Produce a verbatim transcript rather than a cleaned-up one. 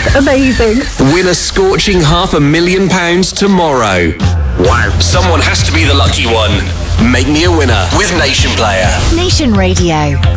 Amazing. Win a scorching half a million pounds tomorrow. Wow. Someone has to be the lucky one. Make me a winner with Nation Player. Nation Radio.